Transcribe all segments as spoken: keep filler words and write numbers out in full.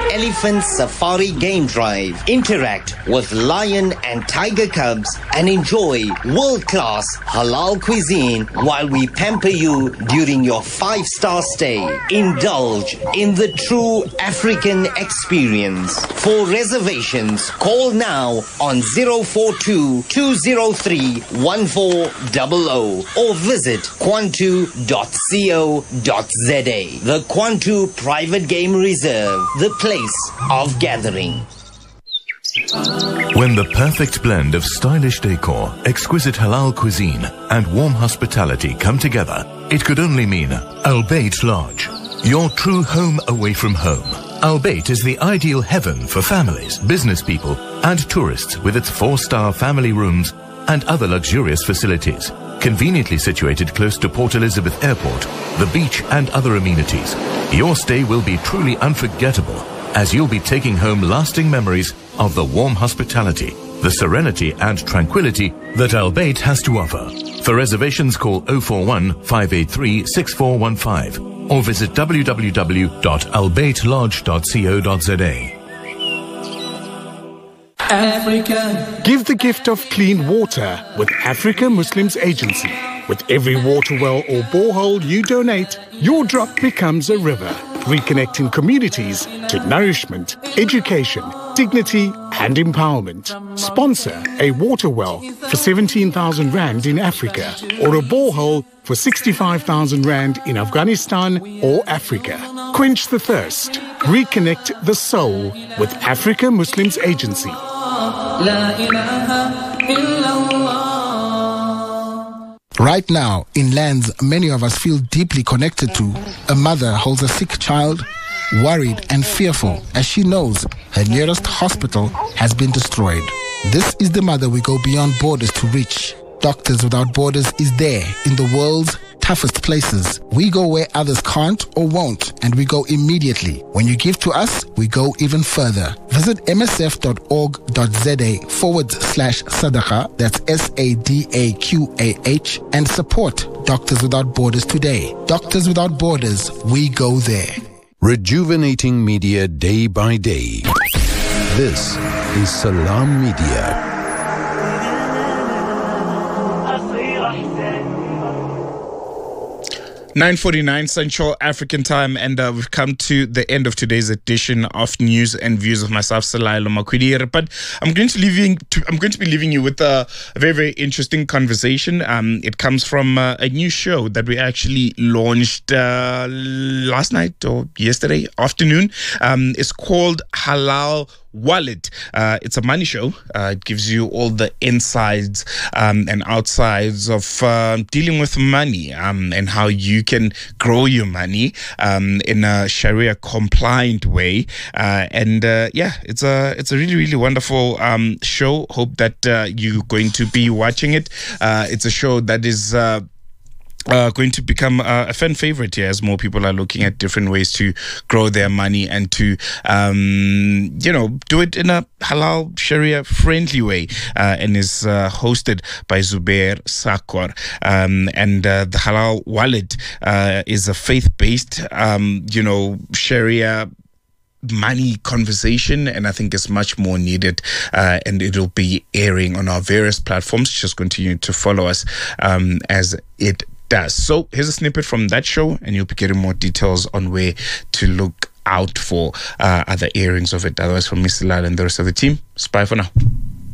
Elephant Safari Game Drive. Interact with lion and tiger cubs and enjoy world-class halal cuisine while we pamper you during your five-star stay. Indulge in the true African experience. For reservations, call now on zero four two, two zero three, one four zero zero or visit kwantu dot co dot za. The Kwantu Private Game Reserve, the place of gathering. When the perfect blend of stylish decor, exquisite halal cuisine, and warm hospitality come together, it could only mean Al Bayt Lodge, your true home away from home. Al Bayt is the ideal heaven for families, business people, and tourists with its four-star family rooms and other luxurious facilities. Conveniently situated close to Port Elizabeth Airport, the beach, and other amenities, your stay will be truly unforgettable as you'll be taking home lasting memories of the warm hospitality, the serenity and tranquility that Al Bayt has to offer. For reservations, call zero four one, five eight three, six four one five or visit w w w dot al bayt lodge dot co dot za. Africa. Give the gift of clean water with Africa Muslims Agency. With every water well or borehole you donate, your drop becomes a river, reconnecting communities to nourishment, education, dignity and empowerment. Sponsor a water well for seventeen thousand rand in Africa or a borehole for sixty-five thousand rand in Afghanistan or Africa. Quench the thirst. Reconnect the soul with Africa Muslims Agency. Right now, in lands many of us feel deeply connected to, a mother holds a sick child, worried and fearful as she knows her nearest hospital has been destroyed. This is the mother we go beyond borders to reach. Doctors Without Borders is there in the world's toughest places. We go where others can't or won't, and we go immediately. When you give to us, we go even further. Visit msf.org.za forward slash sadaqa, that's S A D A Q A H, and support Doctors Without Borders today. Doctors Without Borders, we go there. Rejuvenating media day by day. This is Salam Media. nine forty-nine Central African Time, and uh, we've come to the end of today's edition of News and Views of myself, Salailo Makwidire. But I'm going to leave you. To, I'm going to be leaving you with a, a very, very interesting conversation. Um, it comes from uh, a new show that we actually launched uh, last night or yesterday afternoon. Um, it's called Halal Wallet. Uh, it's a money show. Uh, it gives you all the insides um, and outsides of uh, dealing with money um, and how you can grow your money um, in a Sharia compliant way. Uh, and uh, yeah, it's a it's a really really wonderful um, show. Hope that uh, you're going to be watching it. Uh, it's a show that is Uh, Uh, going to become uh, a fan favorite here as more people are looking at different ways to grow their money and to, um, you know, do it in a halal Sharia friendly way, uh, and is uh, hosted by Zubair Sakor. Um, and uh, the Halal Wallet uh, is a faith-based, um, you know, Sharia money conversation, and I think it's much more needed, uh, and it'll be airing on our various platforms. Just continue to follow us um, as it does. So here's a snippet from that show, and you'll be getting more details on where to look out for uh, other airings of it. Otherwise, from Mister Lal and the rest of the team, it's bye for now.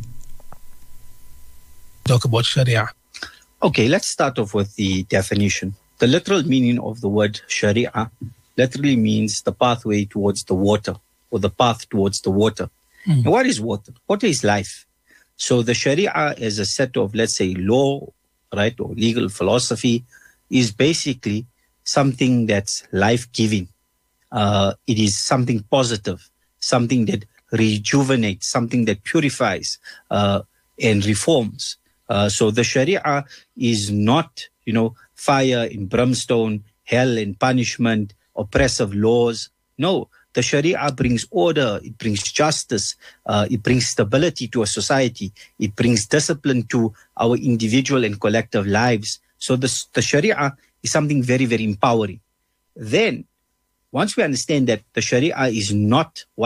Talk about Sharia. Okay, let's start off with the definition. The literal meaning of the word Sharia literally means the pathway towards the water, or the path towards the water. Mm. And what is water? Water is life. So the Sharia is a set of, let's say, law, right, or legal philosophy, is basically something that's life-giving. Uh, it is something positive, something that rejuvenates, something that purifies uh, and reforms. Uh, so the Sharia is not, you know, fire and brimstone, hell and punishment, oppressive laws. No, the Sharia brings order, it brings justice, uh, it brings stability to a society, it brings discipline to our individual and collective lives. So the, the Sharia is something very, very empowering. Then, once we understand that the Sharia is not